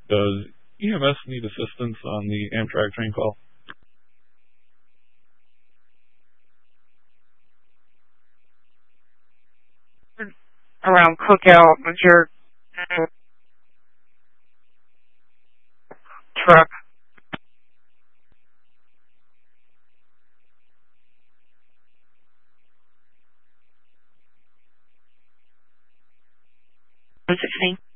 Does EMS need assistance on the Amtrak train call? Around Cookout with your truck. What's it saying?